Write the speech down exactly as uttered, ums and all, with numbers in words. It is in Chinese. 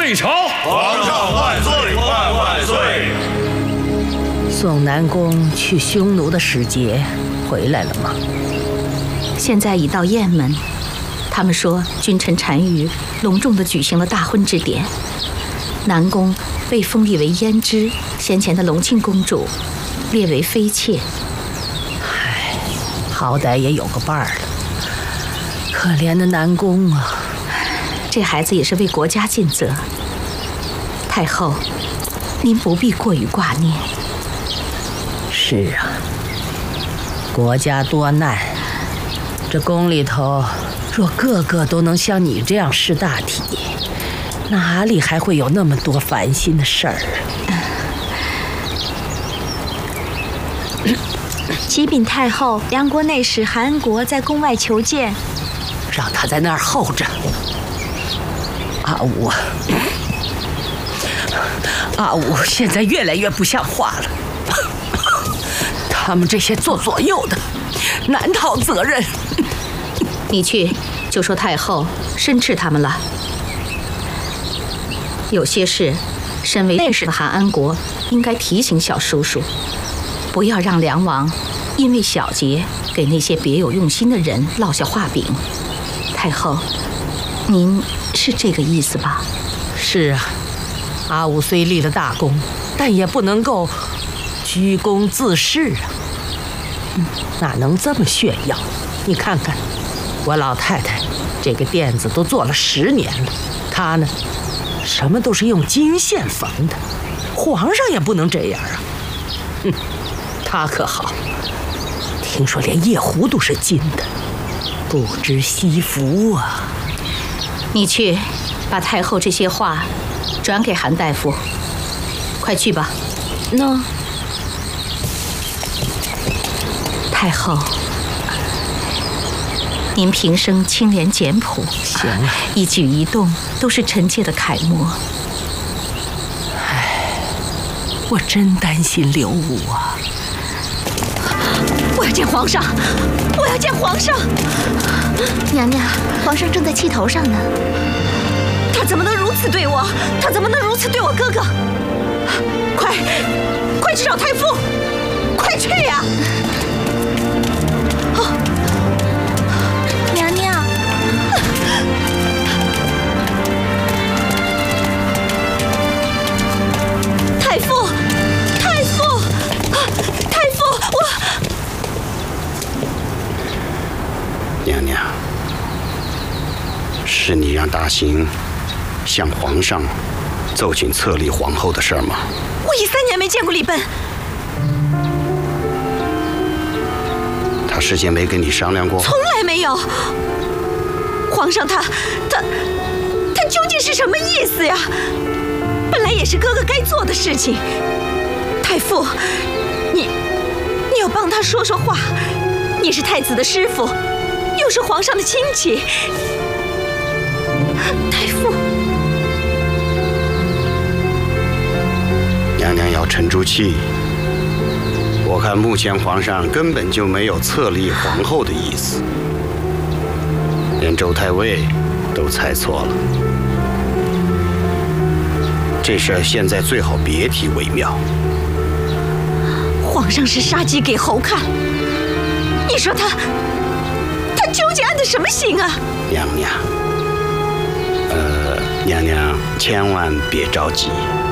退朝！ 皇上万岁万万岁！ 送南宫去匈奴的使节回来了吗？ 现在已到雁门，他们说君臣单于隆重地举行了大婚之典，南宫被封立为胭脂，先前的隆庆公主列为妃妾。 唉，好歹也有个伴儿了。可怜的南宫啊！ 这孩子也是为国家尽责。太后，您不必过于挂念。 是啊，国家多难，这宫里头若个个都能像你这样识大体，哪里还会有那么多烦心的事儿啊？ 启禀太后，梁国内使韩国在宫外求见， 让他在那儿候着。阿武，阿武现在越来越不像话了。他们这些做左右的，难逃责任。 你去就说太后申斥他们了。有些事，身为内侍的韩安国应该提醒小叔叔，不要让梁王因为小节给那些别有用心的人落下画饼。太后，您是这个意思吧？ 是啊，阿武虽立了大功，但也不能够居功自恃啊。嗯，哪能这么炫耀？你看看，我老太太这个垫子都做了十年了，她呢，什么都是用金线缝的，皇上也不能这样啊。哼，她可好，听说连夜壶都是金的，不知惜福啊。 你去把太后这些话转给韩大夫，快去吧。 喏， 太后，您平生清廉简朴， 行了， 一举一动都是臣妾的楷模。 唉，我真担心刘武啊。 我要见皇上，我要见皇上。 娘娘，皇上正在气头上呢。 他怎么能如此对我？他怎么能如此对我哥哥？快，快去找太傅！快去呀！ 哦，娘娘， 太傅，太傅，太傅，我。 娘娘，是你让大行向皇上奏请册立皇后的事儿吗？ 我已三年没见过李奔， 他事先没跟你商量过？ 从来没有。皇上他他他究竟是什么意思呀？本来也是哥哥该做的事情。太傅，你你要帮他说说话。你是太子的师傅，又是皇上的亲戚。太傅， 娘娘要沉住气。我看目前皇上根本就没有册立皇后的意思，连周太尉都猜错了。这事儿现在最好别提为妙。 皇上是杀鸡给猴看，你说他他究竟安的什么心啊？ 娘娘，呃，娘娘千万别着急。